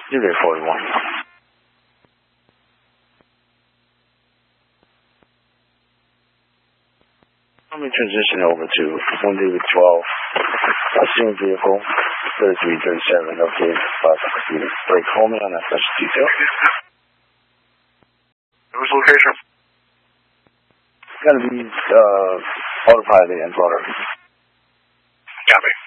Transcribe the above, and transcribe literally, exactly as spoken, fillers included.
You're there, forty-one. Let me transition over to one David twelve. Assumed vehicle, thirty-three thirty-seven, okay, five computer. Break, call me on that special detail. Whose location? It's gotta be, uh, autopilot and blotter. Copy.